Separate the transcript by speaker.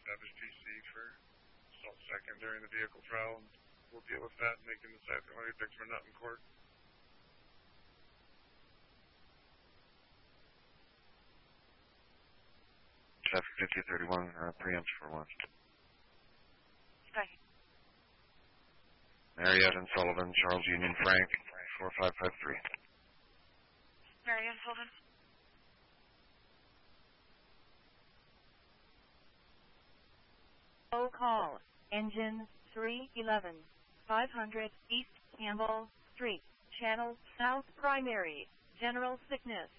Speaker 1: establish PC for assault second during the vehicle trial, and we'll deal with that and they can decide if they want to get Dixon or not in court.
Speaker 2: Traffic 5031, preempts for 1.
Speaker 3: Hi.
Speaker 2: Marriott and Sullivan, Charles Union Frank, 4553.
Speaker 3: Marriott and Sullivan.
Speaker 4: Call, engine 311, 500 East Campbell Street, Channel South Primary, General Sickness.